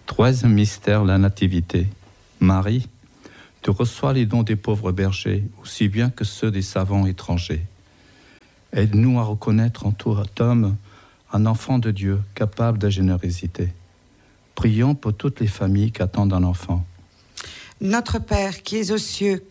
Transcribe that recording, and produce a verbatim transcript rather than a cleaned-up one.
Troisième mystère, la nativité. Marie, tu reçois les dons des pauvres bergers, aussi bien que ceux des savants étrangers. Aide-nous à reconnaître en tout homme un enfant de Dieu capable de générosité. Prions pour toutes les familles qui attendent un enfant. Notre Père qui es aux cieux,